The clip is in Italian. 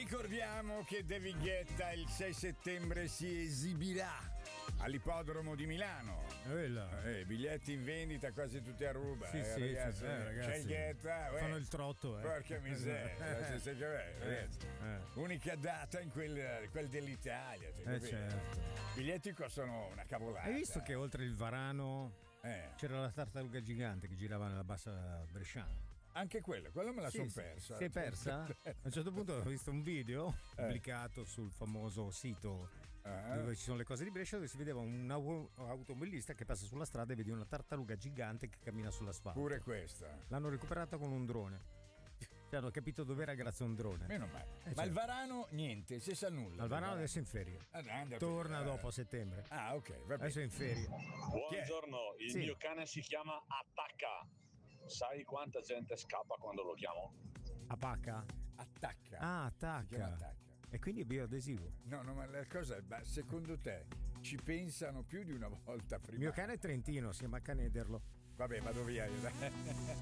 Ricordiamo che David Guetta il 6 settembre si esibirà all'ippodromo di Milano. Biglietti in vendita quasi tutti a ruba. Sì, ragazzi, ragazzi. c'è il Guetta. Fanno il trotto. Porca miseria. Ragazzi. Unica data in quel dell'Italia. Certo. Biglietti costano una cavolata. Hai visto che oltre il Varano c'era la tartaruga gigante che girava nella bassa bresciana? Anche quella me la son persa. Si è persa? A un certo punto ho visto un video pubblicato sul famoso sito dove ci sono le cose di Brescia, dove si vedeva un automobilista che passa sulla strada e vedi una tartaruga gigante che cammina sull'asfalto. Pure questa. L'hanno recuperata con un drone. Cioè, hanno capito dov'era grazie a un drone. Meno male. Ma il Varano niente, si sa nulla. Il Varano adesso è in ferie. Torna dopo a settembre. Ah, ok, va bene. Adesso è in ferie. Buongiorno, il mio cane si chiama Attacca. Sai quanta gente scappa quando lo chiamo? Attacca? Attacca. Ah, Si chiama attacca. Attacca. E quindi è bioadesivo. No, ma la cosa è, secondo te ci pensano più di una volta prima? Il mio cane è trentino, si chiama Canederlo. Vabbè, vado via io.